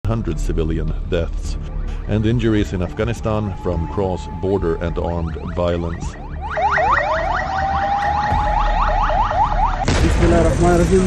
100 civilian deaths and injuries in Afghanistan from cross-border and armed violence.